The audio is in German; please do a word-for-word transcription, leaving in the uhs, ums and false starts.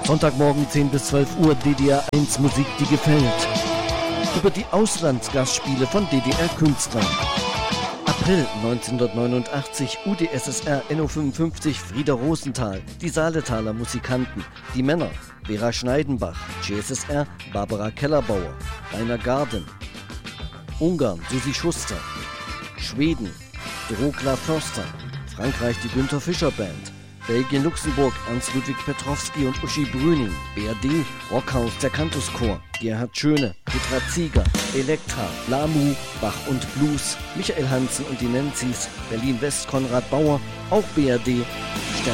Sonntagmorgen zehn bis zwölf Uhr D D R eins Musik, die gefällt. Über die Auslandsgastspiele von D D R-Künstlern. April neunzehnhundertneunundachtzig, U d S S R N O fünfundfünfzig, Frieder Rosenthal, die Saaletaler Musikanten, die Männer, Vera Schneidenbach, G S S R, Barbara Kellerbauer, Rainer Garden. Ungarn, Susi Schuster. Schweden, Drokla Förster. Frankreich, die Günther Fischer Band. Belgien, Luxemburg, Ernst-Ludwig Petrowski und Uschi Brüning. B R D, Rockhaus, der Cantuschor. Gerhard Schöne, Petra Zieger, Elektra, Lamu, Bach und Blues. Michael Hansen und die Nenzis. Berlin-West, Konrad Bauer, auch B R D.